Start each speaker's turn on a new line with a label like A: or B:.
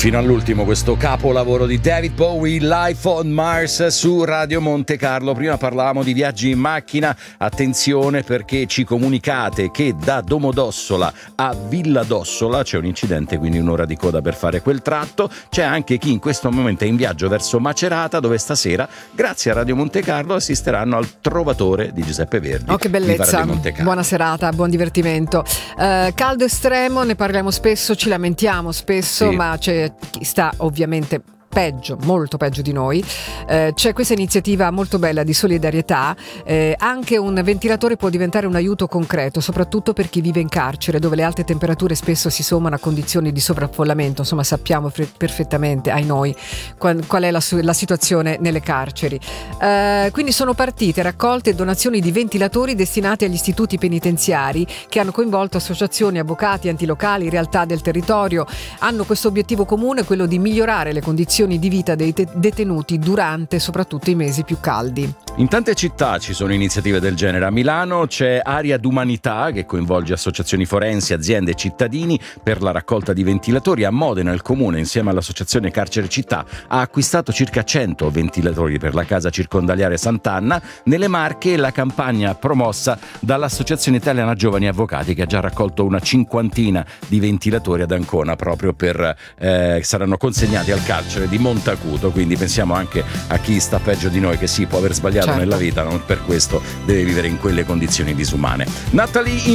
A: Fino all'ultimo questo capolavoro di David Bowie, Life on Mars su Radio Monte Carlo. Prima parlavamo di viaggi in macchina, attenzione perché ci comunicate che da Domodossola a Villa d'Ossola c'è un incidente, quindi un'ora di coda per fare quel tratto. C'è anche chi in questo momento è in viaggio verso Macerata, dove stasera, grazie a Radio Monte Carlo, assisteranno al Trovatore di Giuseppe Verdi.
B: Oh, che bellezza, buona serata, buon divertimento. Caldo estremo, ne parliamo spesso, ci lamentiamo spesso, sì. Ma c'è chi sta ovviamente peggio, molto peggio di noi. C'è questa iniziativa molto bella di solidarietà. Anche un ventilatore può diventare un aiuto concreto, soprattutto per chi vive in carcere, dove le alte temperature spesso si sommano a condizioni di sovraffollamento. Insomma, sappiamo perfettamente, ai noi, qual è la situazione nelle carceri. Quindi sono partite raccolte donazioni di ventilatori destinati agli istituti penitenziari, che hanno coinvolto associazioni, avvocati, enti locali, realtà del territorio. Hanno questo obiettivo comune, quello di migliorare le condizioni di vita dei detenuti durante soprattutto i mesi più caldi.
A: In tante città ci sono iniziative del genere. A Milano c'è Aria d'Umanità, che coinvolge associazioni forensi, aziende e cittadini per la raccolta di ventilatori. A Modena il comune, insieme all'associazione Carcere Città, ha acquistato circa 100 ventilatori per la casa circondariale Sant'Anna. Nelle Marche la campagna promossa dall'Associazione Italiana Giovani Avvocati, che ha già raccolto una 50 di ventilatori ad Ancona, proprio per saranno consegnati al carcere di Montacuto. Quindi pensiamo anche a chi sta peggio di noi, che sì, può aver sbagliato nella vita, non per questo deve vivere in quelle condizioni disumane. Natalie